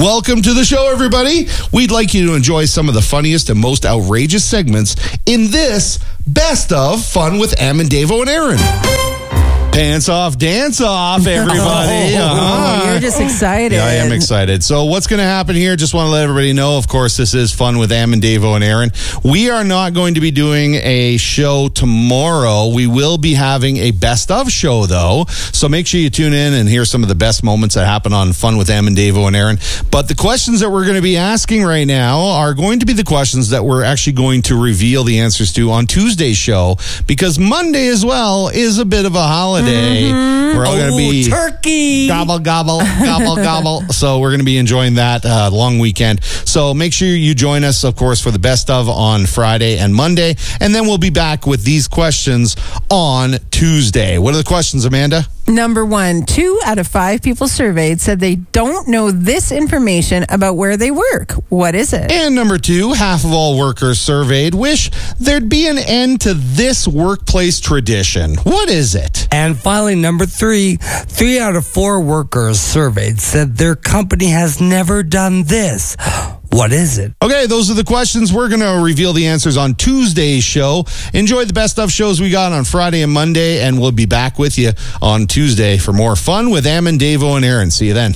Welcome to the show, everybody. We'd like you to enjoy some of the funniest and most outrageous segments in this Best of Fun with Am and Davo and Aaron. Pants off, dance off, everybody. You're just excited. Yeah, I am excited. So what's going to happen here? Just want to let everybody know, of course, this is Fun with Am and Davo and Aaron. We are not going to be doing a show tomorrow. We will be having a best of show, though. So make sure you tune in and hear some of the best moments that happen on Fun with Am and Davo and Aaron. But the questions that we're going to be asking right now are going to be the questions that we're actually going to reveal the answers to on Tuesday's show, because Monday as well is a bit of a holiday. We're all going to be turkey. Gobble, gobble, gobble, gobble. So we're going to be enjoying that long weekend. So make sure you join us, of course, for the best of on Friday and Monday. And then we'll be back with these questions on Tuesday. What are the questions, Amanda? Number 1, 2 out of 5 people surveyed said they don't know this information about where they work. What is it? And number 2, half of all workers surveyed wish there'd be an end to this workplace tradition. What is it? And finally, number 3, 3 out of 4 workers surveyed said their company has never done this. What is it? Okay, those are the questions. We're going to reveal the answers on Tuesday's show. Enjoy the best of shows we got on Friday and Monday, and we'll be back with you on Tuesday for more fun with Am and Davo and Aaron. See you then.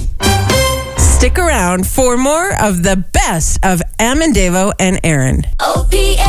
Stick around for more of the best of Am and Davo and Aaron.